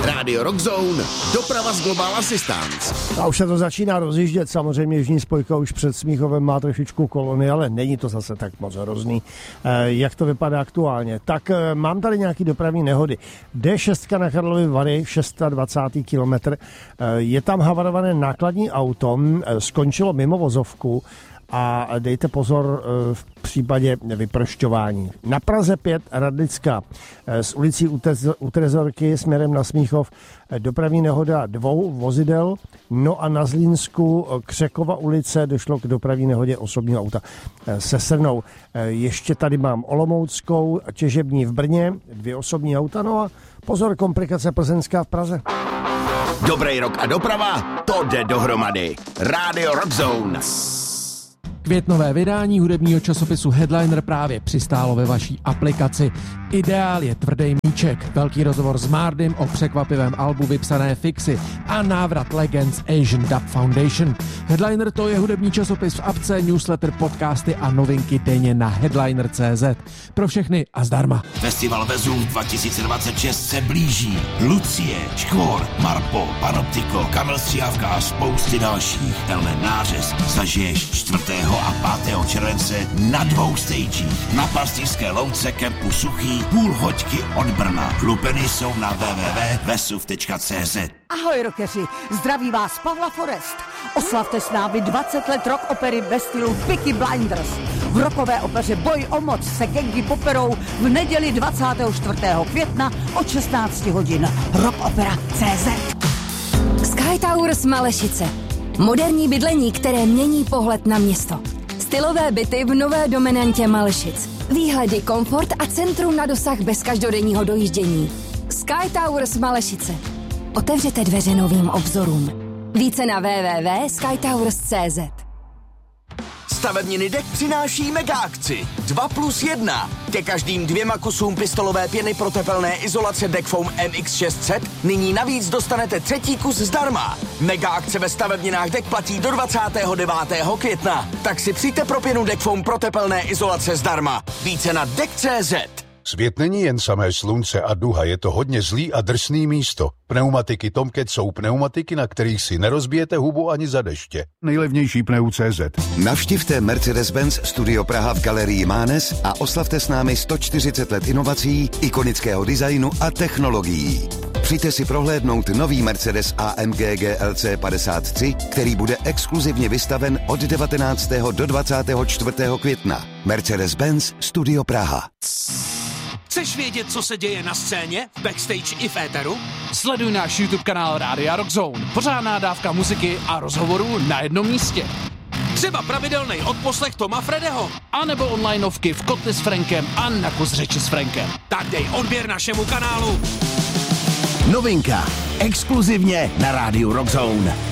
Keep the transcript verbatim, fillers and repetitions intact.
Radio Rockzone, doprava z Global Assistance. A už se to začíná rozjíždět, samozřejmě jižní spojka už před Smíchovem má trošičku kolony, ale není to zase tak moc hrozný. E, jak to vypadá aktuálně? Tak e, mám tady nějaký dopravní nehody. D šest na Karlovy Vary, dvacátý šestý kilometr, e, je tam havarované nákladní auto, e, skončilo mimo vozovku, a dejte pozor v případě vyprošťování. Na Praze pět Radlická z ulicí u Trezorky směrem na Smíchov dopravní nehoda dvou vozidel, no a na Zlínsku Křekova ulice došlo k dopravní nehodě osobního auta se Srnou. Ještě tady mám Olomouckou, Těžební v Brně, dvě osobní auta, no a pozor, komplikace Plzeňská v Praze. Dobrý rok a doprava, to jde dohromady. Radio Rockzone. Květnové vydání hudebního časopisu Headliner právě přistálo ve vaší aplikaci. Ideál je tvrdý míček, velký rozhovor s Mardym o překvapivém albu Vypsané fixy a návrat Legends Asian Dub Foundation. Headliner to je hudební časopis v apce, newsletter, podcasty a novinky denně na headliner tečka cé zet. Pro všechny a zdarma. Festival Vezův dva tisíce dvacet šest se blíží. Lucie, Škvor, Marpo, Panoptiko, Kamil Stříhavka a spousty dalších. Tenhle nářez zažiješ čtvrtého a pátého července na dvou stagích. Na Pastýřské louce kempu Suchý, půl hoďky od Brna. Lupeny jsou na w w w tečka vesuv tečka cé zet. Ahoj rockeři, zdraví vás Pavla Forest. Oslavte s námi dvacet let rock opery ve stylu Peaky Blinders. V rockové opeře Boj o moc se gangy poperou v neděli dvacátého čtvrtého května od šestnáct hodin. rockopera tečka cé zet. Sky Towers Malešice. Moderní bydlení, které mění pohled na město. Stylové byty v nové dominantě Malešic. Výhledy, komfort a centrum na dosah bez každodenního dojíždění. Sky Towers Malešice. Otevřete dveře novým obzorům. Více na w w w tečka sky towers tečka cé zet. Stavebniny Dek přináší mega akci dva plus jedna. Ke každým dvěma kusům pistolové pěny pro tepelné izolace Dekfoam M X šest set nyní navíc dostanete třetí kus zdarma. Mega akce ve stavebninách Dek platí do dvacátého devátého května. Tak si přijďte pro pěnu Dekfoam pro tepelné izolace zdarma. Více na dek tečka cé zet. Svět není jen samé slunce a duha, je to hodně zlý a drsný místo. Pneumatiky Tomcat jsou pneumatiky, na kterých si nerozbijete hubu ani za deště. Nejlevnější pneu tečka cé zet. Navštivte Mercedes-Benz Studio Praha v galerii Mánes a oslavte s námi sto čtyřicet let inovací, ikonického designu a technologií. Přijďte si prohlédnout nový Mercedes A M G G L C padesát tři, který bude exkluzivně vystaven od devatenáctého do dvacátého čtvrtého května. Mercedes-Benz Studio Praha. Chceš vědět, co se děje na scéně, backstage i v éteru? Sleduj náš YouTube kanál Rádia Rockzone. Pořádná dávka muziky a rozhovorů na jednom místě. Třeba pravidelný odposlech Toma Fredeho. A nebo onlineovky v Kotli s Frankem a na kus řeči s Frankem. Tak dej odběr našemu kanálu. Novinka. Exkluzivně na Rádiu Rockzone.